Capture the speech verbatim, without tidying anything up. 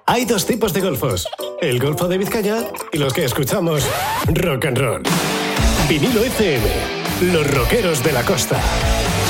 Hay dos tipos de golfos. El Golfo de Vizcaya y los que escuchamos rock and roll. Vinilo F M. Los rockeros de la costa.